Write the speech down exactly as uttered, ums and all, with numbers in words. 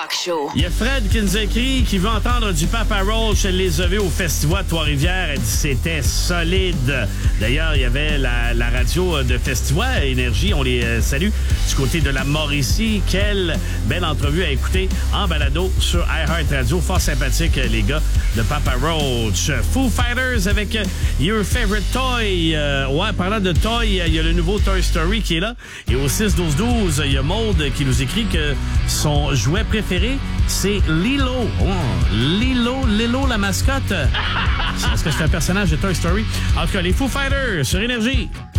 Rock Show. Il y a Fred qui nous écrit qui veut entendre du Papa Roach. Elle les a vus au Festival de Trois-Rivières. Elle dit c'était solide. D'ailleurs, il y avait la, la radio de Festival Énergie. On les euh, salue du côté de la Mauricie. Quelle belle entrevue à écouter en balado sur iHeartRadio. Fort sympathique, les gars de Papa Roach. Foo Fighters avec Your Favorite Toy. Euh, ouais, parlant de toy, il y a le nouveau Toy Story qui est là. Et au six douze douze, il y a Maude qui nous écrit que son jouet préféré, c'est Lilo. Oh, Lilo, Lilo, la mascotte. Est-ce que c'est un personnage de Toy Story? En tout cas, les Foo Fighters sur Énergie.